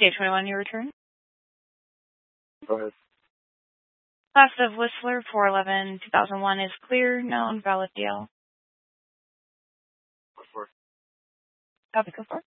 Day 21, your return. Go ahead. Class of Whistler 411-2001 is clear, no invalid deal. What for? Copy, go for it.